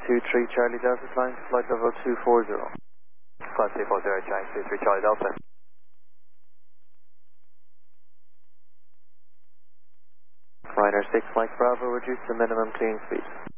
23 Charlie Delta flying to flight level 240. Flight 240, change 23 Charlie Delta. Ryanair 6 Mike Bravo, reduce the minimum clean speed.